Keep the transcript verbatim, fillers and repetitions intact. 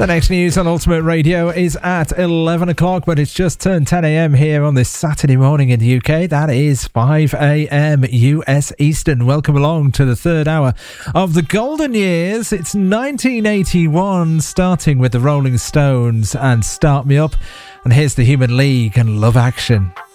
The next news on Ultimate Radio is at eleven o'clock, but it's just turned ten a.m. here on this Saturday morning in the U K. That is five a.m. U S Eastern. Welcome along to the third hour of the golden years. It's nineteen eighty-one, starting with the Rolling Stones and Start Me Up. And here's the Human League and Love Action.